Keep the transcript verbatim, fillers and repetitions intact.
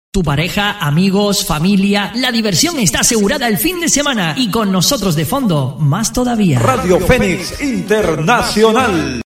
Tu pareja, amigos, familia, la diversión está asegurada el fin de semana y con nosotros de fondo, más todavía. Radio Fénix Internacional.